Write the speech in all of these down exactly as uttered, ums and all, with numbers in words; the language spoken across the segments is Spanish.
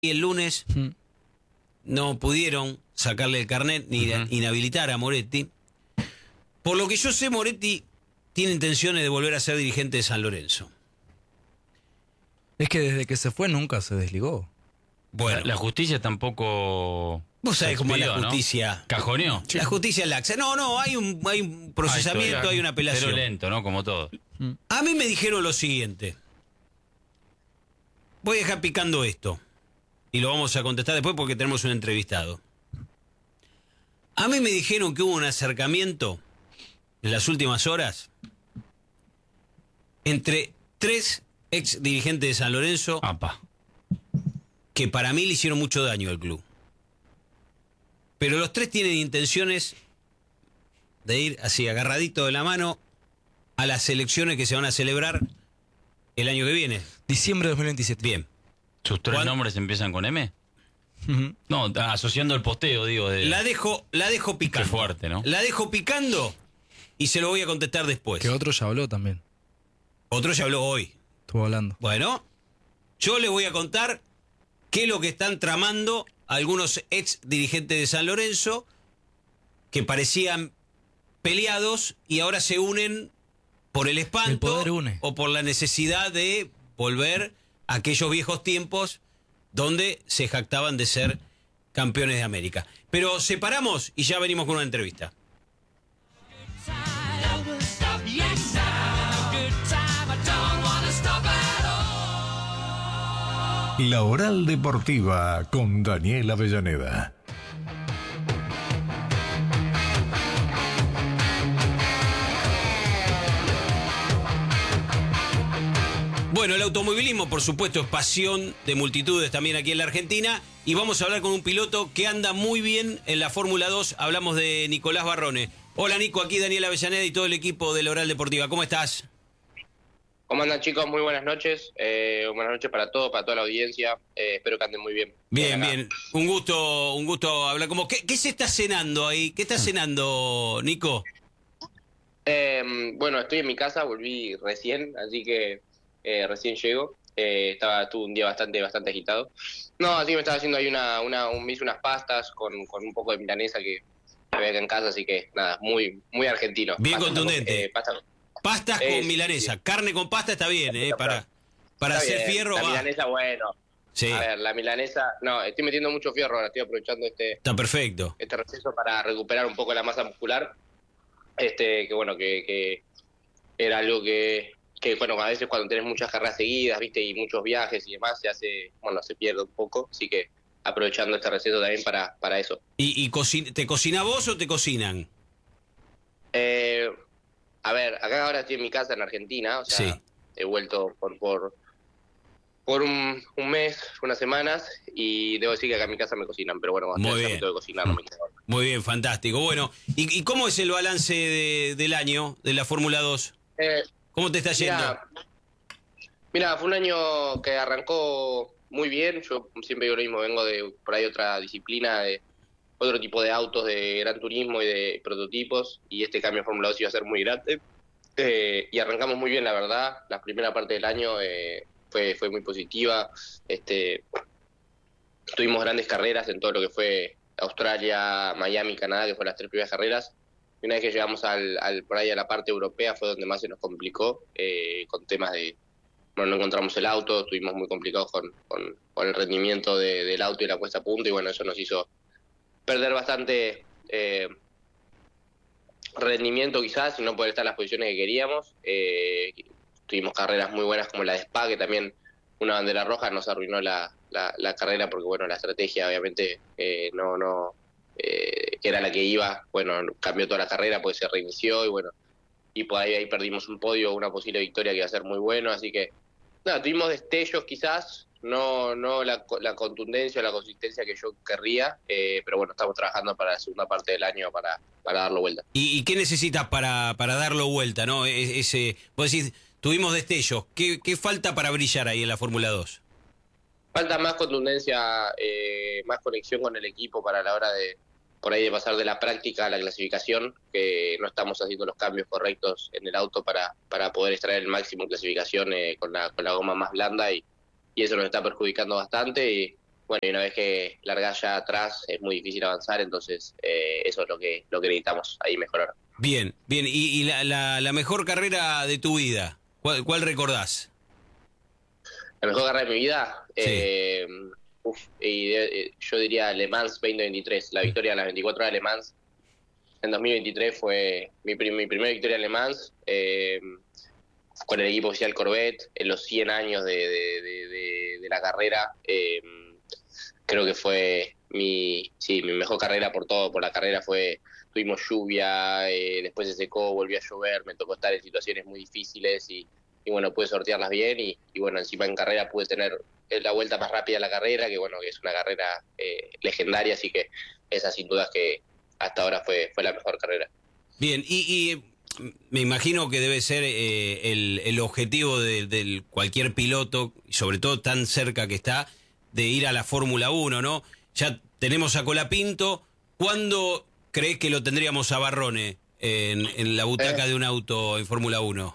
el lunes mm. no pudieron sacarle el carnet ni uh-huh. inhabilitar a Moretti. Por lo que yo sé, Moretti tiene intenciones de volver a ser dirigente de San Lorenzo. Es que desde que se fue nunca se desligó. Bueno, la, la justicia tampoco... Vos sabés cómo es la justicia. ¿No? ¿Cajoneó? La justicia laxa. No, no, hay un, hay un procesamiento, hay una apelación. Pero lento, ¿no? Como todo. A mí me dijeron lo siguiente. Voy a dejar picando esto. Y lo vamos a contestar después porque tenemos un entrevistado. A mí me dijeron que hubo un acercamiento en las últimas horas entre tres ex dirigentes de San Lorenzo Apa. que para mí le hicieron mucho daño al club. Pero los tres tienen intenciones de ir así, agarradito de la mano, a las elecciones que se van a celebrar el año que viene. Diciembre de dos mil veintisiete. Bien. ¿Sus tres ¿Cuándo? nombres empiezan con M? Uh-huh. No, asociando el posteo, digo. De... La dejo, la dejo picando. Qué fuerte, ¿no? La dejo picando y se lo voy a contestar después. Que otro ya habló también. Otro ya habló hoy. Estuvo hablando. Bueno, yo les voy a contar qué es lo que están tramando algunos ex dirigentes de San Lorenzo que parecían peleados y ahora se unen por el espanto el poder une. O por la necesidad de volver a aquellos viejos tiempos donde se jactaban de ser campeones de América. Pero separamos y ya venimos con una entrevista. La Oral Deportiva con Daniel Avellaneda. Bueno, el automovilismo, por supuesto, es pasión de multitudes también aquí en la Argentina. Y vamos a hablar con un piloto que anda muy bien en la Fórmula dos. Hablamos de Nicolás Barrone. Hola, Nico, aquí Daniel Avellaneda y todo el equipo de la Oral Deportiva. ¿Cómo estás? ¿Cómo andan, chicos? Muy buenas noches. Eh, buenas noches para todos, para toda la audiencia. Eh, espero que anden muy bien. Bien, bien. Un gusto, un gusto hablar. Como, ¿qué, ¿Qué se está cenando ahí? ¿Qué está cenando, Nico? Eh, bueno, estoy en mi casa, volví recién, así que eh, recién llego. Eh, estaba tuve un día bastante bastante agitado. No, así me estaba haciendo ahí una, una un, me hice unas pastas con, con un poco de milanesa que había acá en casa, así que nada, muy muy argentino. Bien pasta contundente. Con, eh, pasta con, Pastas eh, con sí, milanesa. Sí. Carne con pasta está bien, ¿eh? Para, para está hacer bien. fierro La va. milanesa, bueno. Sí. A ver, la milanesa... No, estoy metiendo mucho fierro ahora, estoy aprovechando este... Está perfecto. Este receso para recuperar un poco la masa muscular. Este, que bueno, que, que era algo que... Que bueno, a veces cuando tenés muchas carreras seguidas, viste, y muchos viajes y demás, se hace... Bueno, se pierde un poco, así que aprovechando este receso también para, para eso. ¿Y, y cocina, te cocina vos o te cocinan? Eh... A ver, acá ahora estoy en mi casa en Argentina, o sea, sí. He vuelto por por, por un, un mes, unas semanas, y debo decir que acá en mi casa me cocinan, pero bueno, cuando estoy de cocinar no me quedo. Muy bien, fantástico. Bueno, ¿y, y cómo es el balance de, del año de la Fórmula dos? Eh, ¿Cómo te está yendo? Mira, mira, fue un año que arrancó muy bien, yo siempre digo lo mismo, vengo de por ahí otra disciplina, de otro tipo de autos de gran turismo y de prototipos, y este cambio de Fórmula dos iba a ser muy grande. Eh, y arrancamos muy bien, la verdad. La primera parte del año eh, fue, fue muy positiva. Este, tuvimos grandes carreras en todo lo que fue Australia, Miami, Canadá, que fueron las tres primeras carreras. Y una vez que llegamos al, al por ahí a la parte europea fue donde más se nos complicó, eh, con temas de... Bueno, no encontramos el auto, estuvimos muy complicados con, con, con el rendimiento de, del auto y la puesta a punto, y bueno, eso nos hizo perder bastante eh, rendimiento quizás y no poder estar en las posiciones que queríamos. Eh, tuvimos carreras muy buenas como la de Spa, que también una bandera roja nos arruinó la, la, la carrera porque bueno, la estrategia obviamente eh, no no eh, que era la que iba, bueno, cambió toda la carrera porque se reinició y bueno, y por ahí, ahí perdimos un podio, una posible victoria que iba a ser muy bueno, así que nada, tuvimos destellos quizás, no no la, la contundencia o la consistencia que yo querría, eh, pero bueno, estamos trabajando para la segunda parte del año para, para darlo vuelta. ¿Y, y qué necesitas para, para darlo vuelta, no? Es, ese, vos decís, tuvimos destellos, ¿qué, qué falta para brillar ahí en la Fórmula dos? Falta más contundencia, eh, más conexión con el equipo para la hora de, por ahí de pasar de la práctica a la clasificación, que no estamos haciendo los cambios correctos en el auto para, para poder extraer el máximo en clasificación eh, con, la, con la goma más blanda y y eso nos está perjudicando bastante y bueno, y una vez que largás ya atrás es muy difícil avanzar, entonces eh, eso es lo que, lo que necesitamos ahí mejorar. Bien, bien. ¿Y, y la, la, la mejor carrera de tu vida? ¿Cuál, cuál recordás? La mejor carrera de mi vida, Sí. eh, uf, y de- eh, yo diría Le Mans veinte veintitrés, la victoria en las veinticuatro horas de Le Mans en dos mil veintitrés fue mi, prim- mi primera victoria en Le Mans, eh, con el equipo oficial Corvette, en los cien años de, de, de, de- de la carrera. eh, creo que fue mi, sí, mi mejor carrera por todo, por la carrera fue, tuvimos lluvia, eh, después se secó, volvió a llover, me tocó estar en situaciones muy difíciles y, y bueno, pude sortearlas bien y, y bueno, encima en carrera pude tener la vuelta más rápida de la carrera, que bueno, que es una carrera eh, legendaria, así que esa sin dudas que hasta ahora fue, fue la mejor carrera. Bien, y, y me imagino que debe ser eh, el, el objetivo de, de cualquier piloto, y sobre todo tan cerca que está, de ir a la Fórmula uno, ¿no? Ya tenemos a Colapinto. ¿Cuándo crees que lo tendríamos a Barrone en, en la butaca Eh. de un auto en Fórmula uno?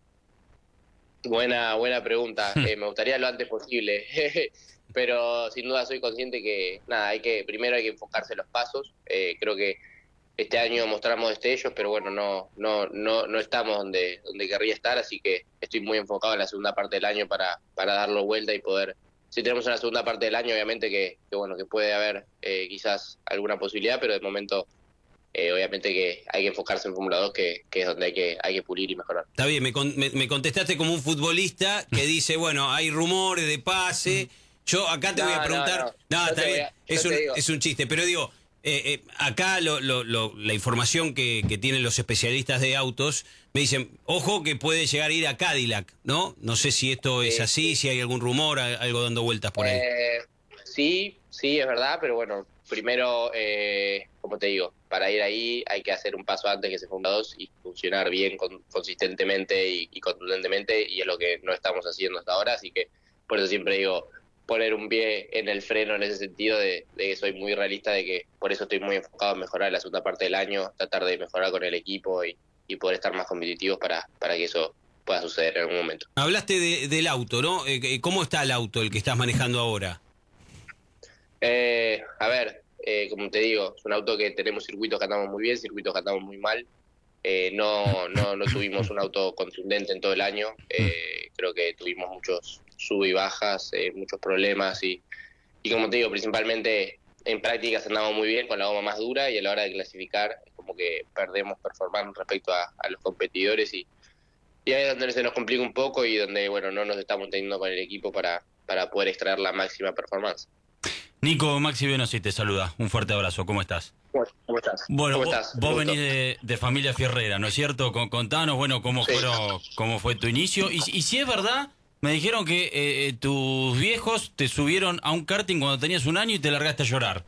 Buena, buena pregunta. Eh, me gustaría lo antes posible, pero sin duda soy consciente que nada, hay que primero hay que enfocarse en los pasos. Eh, creo que este año mostramos destellos, pero bueno, no, no, no, no estamos donde, donde querría estar, así que estoy muy enfocado en la segunda parte del año para, para darlo vuelta y poder. Si tenemos una segunda parte del año, obviamente que, que bueno, que puede haber eh, quizás alguna posibilidad, pero de momento eh, obviamente que hay que enfocarse en Fórmula dos, que, que es donde hay que, hay que pulir y mejorar. Está bien, me, con- me, me contestaste como un futbolista que dice, bueno, hay rumores de pase. Yo acá te No, voy a no, preguntar. no. No, Yo está te voy bien, a- yo es te un, digo. es un chiste, pero digo, eh, eh, acá lo, lo, lo- la información que, que tienen los especialistas de autos me dicen, ojo que puede llegar a ir a Cadillac, ¿no? No sé si esto es Sí, así, si hay algún rumor, a- algo dando vueltas por ahí. Eh, sí, sí, es verdad, pero bueno, primero, eh, como te digo, para ir ahí hay que hacer un paso antes que se Fórmula dos y funcionar bien, con- consistentemente y, y contundentemente, y es lo que no estamos haciendo hasta ahora, así que por eso siempre digo, poner un pie en el freno en ese sentido de, de que soy muy realista, de que por eso estoy muy enfocado en mejorar la segunda parte del año, tratar de mejorar con el equipo y, y poder estar más competitivos para, para que eso pueda suceder en algún momento. Hablaste de- del auto, ¿no? Eh, ¿Cómo está el auto, el que estás manejando ahora? Eh, a ver, eh, como te digo, es un auto que tenemos circuitos que andamos muy bien, circuitos que andamos muy mal. Eh, no, no, no tuvimos un auto contundente en todo el año. Eh, creo que tuvimos muchos sub y bajas, eh, muchos problemas y, y como te digo, principalmente en prácticas andamos muy bien con la goma más dura y a la hora de clasificar es como que perdemos performance respecto a, a los competidores y, y ahí es donde se nos complica un poco y donde bueno no nos estamos teniendo con el equipo para, para poder extraer la máxima performance. Nico, Maxi Venosi te saluda. Un fuerte abrazo. ¿Cómo estás? ¿Cómo estás? Bueno, ¿Cómo vos, estás? vos Un gusto. venís de, de familia fierrera, ¿no es cierto? Con- Contanos, bueno, cómo, Sí. fueron, cómo fue tu inicio. Y, y si es verdad, me dijeron que eh, eh, tus viejos te subieron a un karting cuando tenías un año y te largaste a llorar.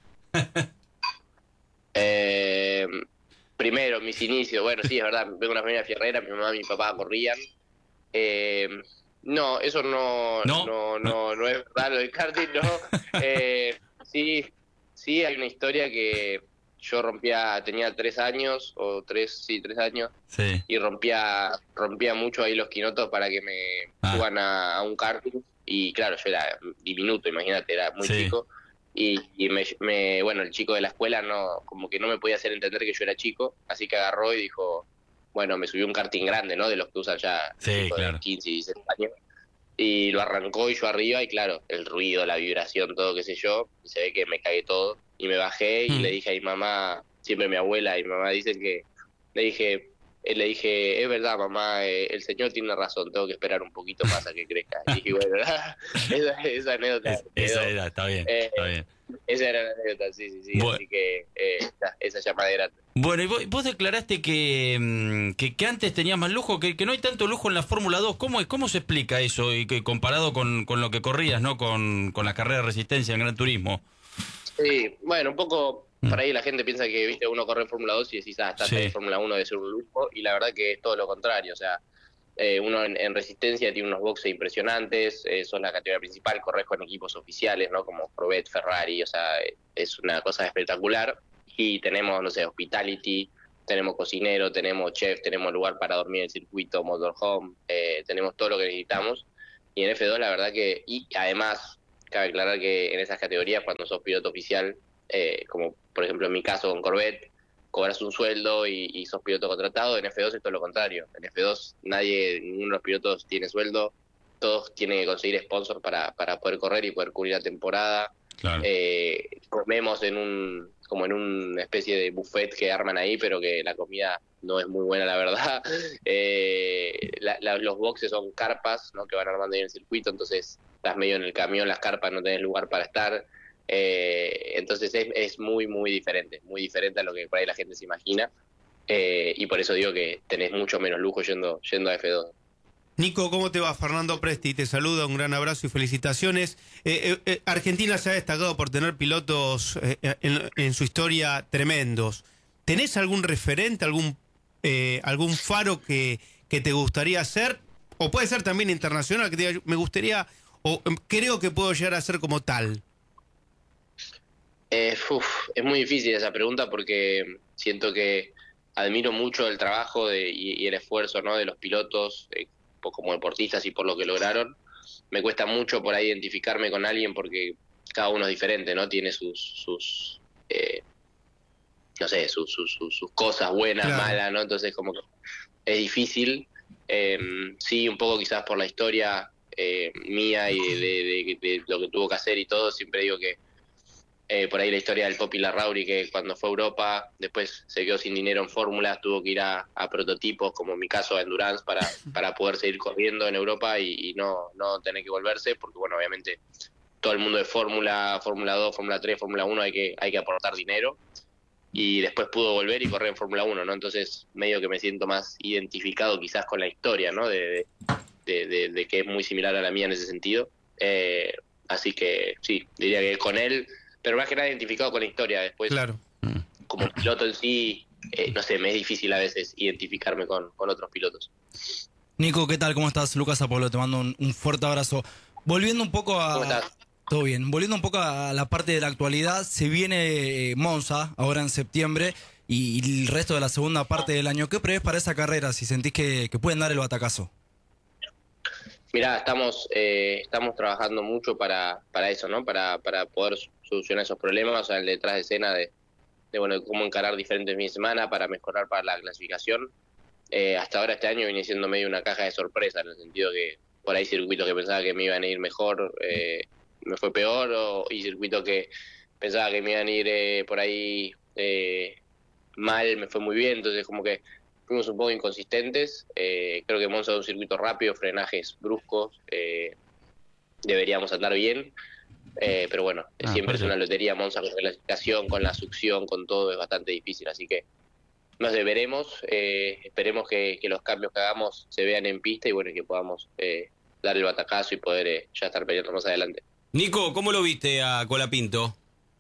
Eh, primero, mis inicios. Bueno, sí, es verdad, vengo de una familia fierrera, mi mamá y mi papá corrían. Eh, no, eso no, ¿No? no, no, no es verdad, lo del karting, no. Eh, sí, sí, hay una historia que yo rompía, tenía tres años, o tres, sí, tres años, Sí. y rompía, rompía mucho ahí los quinotos para que me Ah. suban a, a un karting. Y claro, yo era diminuto, imagínate, era muy Sí. chico. Y, y me, me- bueno, el chico de la escuela no, como que no me podía hacer entender que yo era chico, así que agarró y dijo, bueno, me subió un karting grande, ¿no? De los que usan ya Sí, chicos claro. de quince y dieciséis años. Y lo arrancó y yo arriba, y claro, el ruido, la vibración, todo, qué sé yo, y se ve que me cagué todo. Y me bajé y Mm. le dije a mi mamá, siempre mi abuela y mi mamá dicen que, le dije, eh, le dije, es verdad, mamá, eh, el señor tiene razón, tengo que esperar un poquito más a que crezca. Y dije, bueno, esa, esa anécdota Es- quedó. esa era, está bien, Eh, está bien. Esa era la anécdota, sí, sí, sí. Bueno. Así que eh, esa, esa llamadera. Bueno, y vos, vos declaraste que, mm, que, que antes tenías más lujo, que, que no hay tanto lujo en la Fórmula dos. ¿Cómo, es- ¿Cómo se explica eso y que comparado con, con lo que corrías, ¿no? Con, con la carrera de resistencia en Gran Turismo? Sí, bueno, un poco Mm. por ahí la gente piensa que, viste, uno corre en Fórmula dos y decís, ah, estar Sí. en Fórmula uno debe ser un lujo, y la verdad que es todo lo contrario, o sea, eh, uno en, en resistencia tiene unos boxes impresionantes, eh, sos la categoría principal, corres con equipos oficiales, ¿no? Como Corvette, Ferrari, o sea, eh, es una cosa espectacular, y tenemos, no sé, hospitality, tenemos cocinero, tenemos chef, tenemos lugar para dormir en el circuito, motorhome, eh, tenemos todo lo que necesitamos, y en F dos la verdad que, y además cabe aclarar que en esas categorías, cuando sos piloto oficial, eh, como por ejemplo en mi caso con Corvette, cobras un sueldo y, y sos piloto contratado. En F dos es todo lo contrario. En F dos nadie, ninguno de los pilotos tiene sueldo, todos tienen que conseguir sponsor para, para poder correr y poder cubrir la temporada. Claro. Eh, comemos en un como en una especie de buffet que arman ahí, pero que la comida no es muy buena, la verdad. Eh, la, la, los boxes son carpas, ¿no?, que van armando ahí en el circuito, entonces estás medio en el camión, las carpas, no tenés lugar para estar. Eh, entonces es, es muy, muy diferente, muy diferente a lo que por ahí la gente se imagina. Eh, y por eso digo que tenés mucho menos lujo yendo, yendo a F dos. Nico, ¿cómo te va? Fernando Presti te saluda, un gran abrazo y felicitaciones. Eh, eh, eh, Argentina se ha destacado por tener pilotos eh, en, en su historia tremendos. ¿Tenés algún referente, algún eh, algún faro que, que te gustaría hacer? O puede ser también internacional, que te diga, me gustaría, o creo que puedo llegar a ser como tal. Eh, uf, es muy difícil esa pregunta porque siento que admiro mucho el trabajo de, y, y el esfuerzo, ¿no?, de los pilotos, eh, como deportistas y por lo que lograron. Me cuesta mucho por ahí identificarme con alguien porque cada uno es diferente, ¿no? Tiene sus, sus eh, no sé, sus, sus, sus, sus cosas buenas, claro, malas, ¿no? Entonces como que es difícil. Eh, sí, un poco quizás por la historia eh, mía y de, de, de, de lo que tuvo que hacer y todo, siempre digo que Eh, por ahí la historia del Popi Larrauri, que cuando fue a Europa, después se quedó sin dinero en fórmulas, tuvo que ir a, a prototipos, como en mi caso a Endurance, para, para poder seguir corriendo en Europa y, y no, no tener que volverse, porque bueno, obviamente todo el mundo de Fórmula, Fórmula dos, Fórmula tres, Fórmula uno hay que, hay que aportar dinero, y después pudo volver y correr en Fórmula uno, ¿no? Entonces medio que me siento más identificado quizás con la historia, ¿no? De, de, de, de que es muy similar a la mía en ese sentido. Eh, así que sí, diría que con él, pero más que nada identificado con la historia. Después, claro, como piloto en sí, eh, no sé, me es difícil a veces identificarme con, con otros pilotos. Nico, ¿qué tal? ¿Cómo estás? Lucas Apolo, te mando un, un fuerte abrazo. Volviendo un poco a... ¿Cómo estás? Todo bien. Volviendo un poco a la parte de la actualidad, se viene Monza ahora en septiembre y, y el resto de la segunda parte del año. ¿Qué prevés para esa carrera si sentís que, que pueden dar el batacazo? Mirá, estamos eh, estamos trabajando mucho para, para eso, ¿no? Para, para poder solucionar esos problemas, o sea, el detrás de escena de, de bueno, cómo encarar diferentes fines de semana para mejorar para la clasificación. Eh, hasta ahora este año viene siendo medio una caja de sorpresa, en el sentido que por ahí circuitos que pensaba que me iban a ir mejor, eh, me fue peor, o, y circuitos que pensaba que me iban a ir eh, por ahí eh, mal, me fue muy bien. Entonces como que fuimos un poco inconsistentes. Eh, creo que Monza es un circuito rápido, frenajes bruscos, eh, deberíamos andar bien, eh, pero bueno, Ah, siempre es perfecto. una lotería. Monza con la clasificación, con la succión, con todo, es bastante difícil, así que no sé, veremos, eh, esperemos que, que los cambios que hagamos se vean en pista y bueno, que podamos eh, dar el batacazo y poder eh, ya estar peleando más adelante. Nico, ¿cómo lo viste a Colapinto?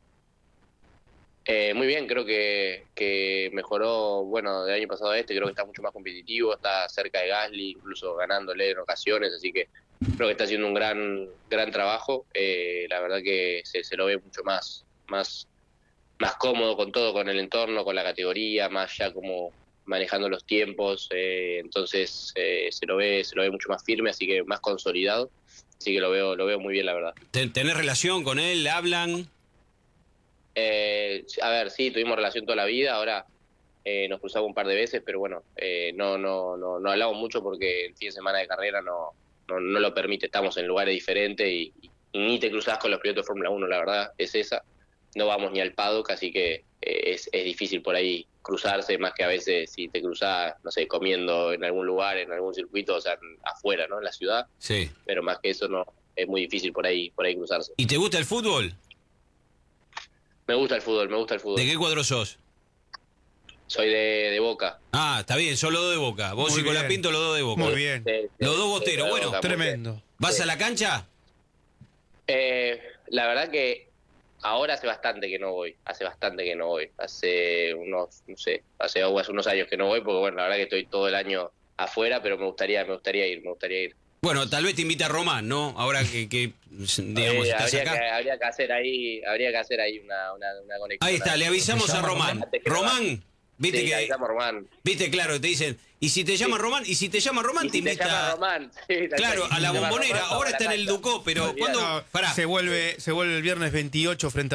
Eh, muy bien, creo que, que mejoró, bueno, del año pasado a este, creo que está mucho más competitivo, está cerca de Gasly, incluso ganándole en ocasiones, así que creo que está haciendo un gran gran trabajo. Eh, la verdad que se, se lo ve mucho más, más, más cómodo con todo, con el entorno, con la categoría, más ya como manejando los tiempos, eh, entonces eh, se lo ve, se lo ve mucho más firme, así que más consolidado, así que lo veo, lo veo muy bien, la verdad. ¿Ten- ¿Tenés relación con él? ¿Hablan? Eh, a ver, sí, tuvimos relación toda la vida, ahora eh, nos cruzamos un par de veces, pero bueno, eh, no, no, no, no hablamos mucho porque el fin de semana de carrera no, no, no lo permite, estamos en lugares diferentes y, y ni te cruzás con los pilotos de Fórmula uno, la verdad, es esa, no vamos ni al paddock, así que eh, es, es difícil por ahí cruzarse, más que a veces si te cruzás, no sé, comiendo en algún lugar, en algún circuito, o sea, afuera, ¿no?, en la ciudad, Sí. pero más que eso no, es muy difícil por ahí, por ahí cruzarse. ¿Y te gusta el fútbol? Me gusta el fútbol, me gusta el fútbol. ¿De qué cuadro sos? Soy de, de Boca. Ah, está bien, son los dos de Boca. Vos Muy y Colapinto, los dos de Boca. muy bien, Sí, sí, Los dos sí, bosteros, de bueno, Boca, muy bien. tremendo. ¿Vas Sí. a la cancha? Eh, la verdad que ahora hace bastante que no voy, hace bastante que no voy, hace unos, no sé, hace, hace unos años que no voy, porque bueno, la verdad que estoy todo el año afuera, pero me gustaría, me gustaría ir, me gustaría ir. Bueno, tal vez te invita Román, ¿no? Ahora que, que digamos, Eh, estás habría, acá. que, habría que hacer ahí, habría que hacer ahí una, una, una conexión. Ahí está, le avisamos a Román. Antes que Román, Viste Sí, que avisamos a Román. viste claro, te dicen, y si te llama Sí. Román, y si te llama Román Y te si te invita llama Román, sí, tal claro, cual. a la Si te llama Bombonera, Román, ahora vamos a está la en el cancha. Ducó, pero Olvidate. cuando No, pará, se vuelve se vuelve el viernes veintiocho frente a